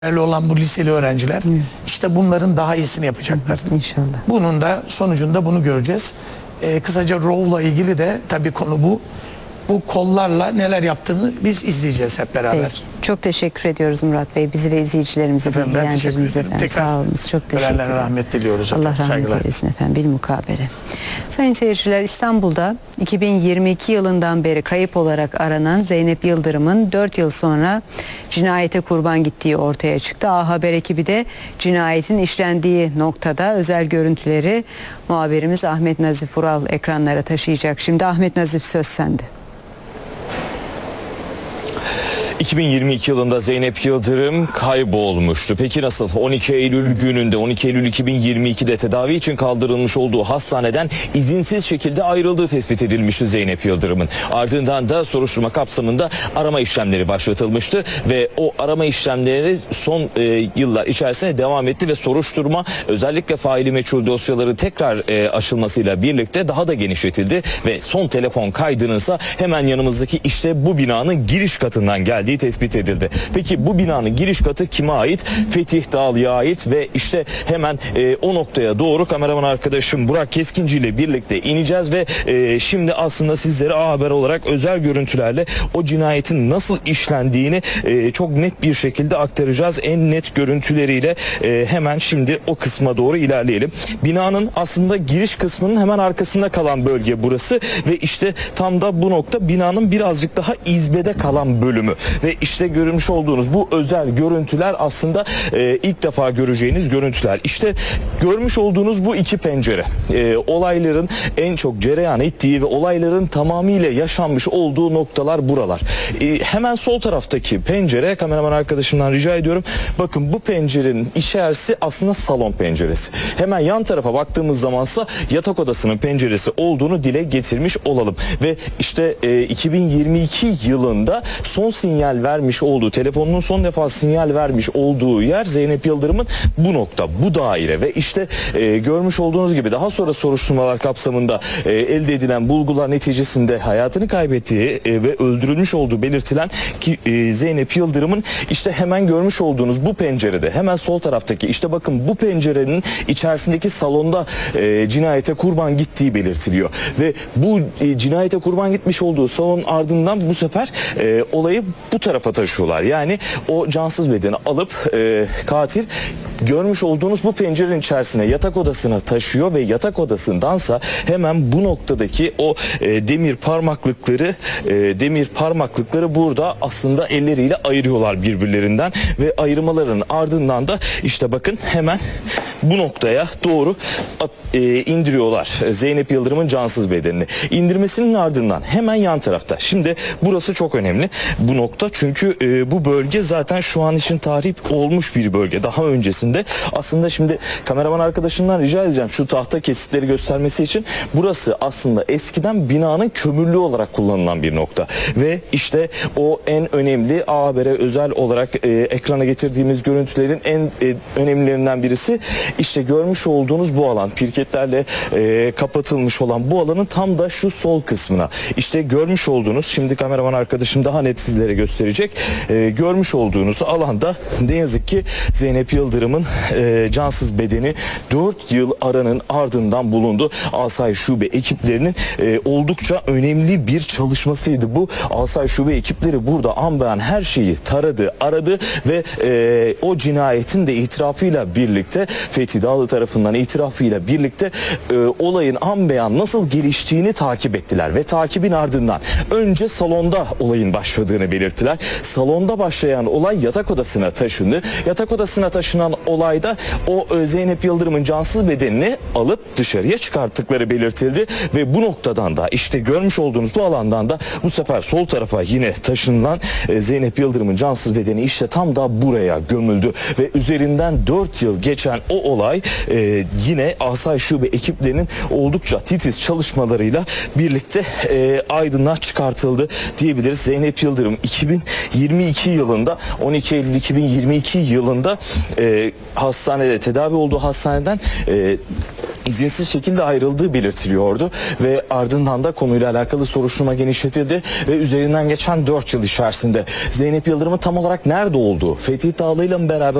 olan bu liseli öğrenciler işte bunların daha iyisini yapacaklar. İnşallah. Bunun da sonucunda bunu göreceğiz. Kısaca Rove'la ilgili de tabii konu bu. Bu kollarla neler yaptığını biz izleyeceğiz hep beraber. Peki. Çok teşekkür ediyoruz Murat Bey. Bizi ve izleyicilerimizi Efendim, ben teşekkür bilgilendirdiniz ederim. efendim. Tekrar Sağ olun. Çok teşekkür ederim. rahmet diliyoruz. Allah rahmet Saygılar. eylesin efendim. Bilmukabele. Sayın seyirciler, İstanbul'da 2022 yılından beri kayıp olarak aranan Zeynep Yıldırım'ın 4 yıl sonra cinayete kurban gittiği ortaya çıktı. A Haber ekibi de cinayetin işlendiği noktada özel görüntüleri muhabirimiz Ahmet Nazif Ural ekranlara taşıyacak. Şimdi Ahmet Nazif, söz sende. 2022 yılında Zeynep Yıldırım kaybolmuştu. Peki nasıl? 12 Eylül gününde, 12 Eylül 2022'de tedavi için kaldırılmış olduğu hastaneden izinsiz şekilde ayrıldığı tespit edilmişti Zeynep Yıldırım'ın. Ardından da soruşturma kapsamında arama işlemleri başlatılmıştı ve o arama işlemleri son yıllar içerisinde devam etti ve soruşturma özellikle faili meçhul dosyaları tekrar açılmasıyla birlikte daha da genişletildi ve son telefon kaydının ise hemen yanımızdaki işte bu binanın giriş katından geldiği tespit edildi. Peki bu binanın giriş katı kime ait? Fetih Dağlı'ya ait ve işte hemen o noktaya doğru kameraman arkadaşım Burak Keskinci ile birlikte ineceğiz ve şimdi aslında sizlere A Haber olarak özel görüntülerle o cinayetin nasıl işlendiğini çok net bir şekilde aktaracağız. En net görüntüleriyle hemen şimdi o kısma doğru ilerleyelim. Binanın aslında giriş kısmının hemen arkasında kalan bölge burası ve işte tam da bu nokta binanın birazcık daha izbede kalan bölümü. Ve işte görmüş olduğunuz bu özel görüntüler aslında ilk defa göreceğiniz görüntüler. İşte görmüş olduğunuz bu iki pencere olayların en çok cereyan ettiği ve olayların tamamıyla yaşanmış olduğu noktalar buralar. Hemen sol taraftaki pencere, kameraman arkadaşımdan rica ediyorum. Bakın bu pencerenin içerisi aslında salon penceresi. Hemen yan tarafa baktığımız zamansa yatak odasının penceresi olduğunu dile getirmiş olalım. Ve işte 2022 yılında son sinyal vermiş olduğu, telefonunun son defa sinyal vermiş olduğu yer Zeynep Yıldırım'ın bu nokta, bu daire ve işte görmüş olduğunuz gibi daha sonra soruşturmalar kapsamında elde edilen bulgular neticesinde hayatını kaybettiği ve öldürülmüş olduğu belirtilen ki Zeynep Yıldırım'ın işte hemen görmüş olduğunuz bu pencerede, hemen sol taraftaki işte bakın bu pencerenin içerisindeki salonda cinayete kurban gittiği belirtiliyor ve bu cinayete kurban gitmiş olduğu salonun ardından bu sefer olayı bu tarafa taşıyorlar. Yani o cansız bedeni alıp katil görmüş olduğunuz bu pencerenin içerisine yatak odasına taşıyor ve yatak odasındansa hemen bu noktadaki o demir parmaklıkları burada aslında elleriyle ayırıyorlar birbirlerinden ve ayırmaların ardından da işte bakın hemen bu noktaya doğru indiriyorlar Zeynep Yıldırım'ın cansız bedenini. İndirmesinin ardından hemen yan tarafta. Şimdi burası çok önemli bu nokta çünkü bu bölge zaten şu an için tahrip olmuş bir bölge. Daha öncesinde aslında şimdi kameraman arkadaşımdan rica edeceğim şu tahta kesitleri göstermesi için. Burası aslında eskiden binanın kömürlüğü olarak kullanılan bir nokta. Ve işte o en önemli A Haber'e özel olarak ekrana getirdiğimiz görüntülerin en önemlilerinden birisi işte görmüş olduğunuz bu alan. Pirketlerle kapatılmış olan bu alanın tam da şu sol kısmına. İşte görmüş olduğunuz, şimdi kameraman arkadaşım daha net sizlere gösterecek. Görmüş olduğunuz alanda ne yazık ki Zeynep Yıldırım'ın cansız bedeni 4 yıl aranın ardından bulundu. Asayiş Şube ekiplerinin oldukça önemli bir çalışmasıydı bu. Asayiş Şube ekipleri burada an beyan her şeyi taradı, aradı ve o cinayetin de itirafıyla birlikte Fethi Dağlı tarafından itirafıyla birlikte olayın an beyan nasıl geliştiğini takip ettiler ve takibin ardından önce salonda olayın başladığını belirttiler. Salonda başlayan olay yatak odasına taşındı. Yatak odasına taşınan olayda o Zeynep Yıldırım'ın cansız bedenini alıp dışarıya çıkarttıkları belirtildi ve bu noktadan da işte görmüş olduğunuz bu alandan da bu sefer sol tarafa yine taşınılan Zeynep Yıldırım'ın cansız bedeni işte tam da buraya gömüldü ve üzerinden 4 yıl geçen o olay yine Asayiş Şube ekiplerinin oldukça titiz çalışmalarıyla birlikte aydınlığa çıkartıldı diyebiliriz. Zeynep Yıldırım 2022 yılında 12 Eylül 2022 yılında hastanede tedavi olduğu hastaneden izinsiz şekilde ayrıldığı belirtiliyordu ve ardından da konuyla alakalı soruşturma genişletildi ve üzerinden geçen 4 yıl içerisinde Zeynep Yıldırım'ın tam olarak nerede olduğu, Fethiye Dağlı'yla mı beraber